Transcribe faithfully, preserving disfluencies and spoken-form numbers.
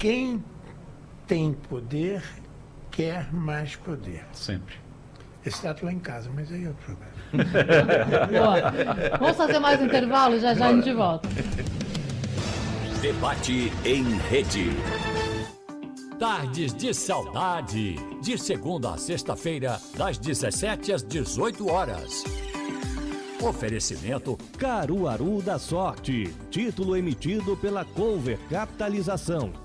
quem tem poder quer mais poder. Sempre. Esse teatro lá em casa, mas aí é outro problema. Boa. Vamos fazer mais um intervalo, já já a gente volta. Debate em rede. Tardes de Saudade, de segunda a sexta-feira, das dezessete às dezoito horas. Oferecimento Caruaru da Sorte, título emitido pela Cover Capitalização.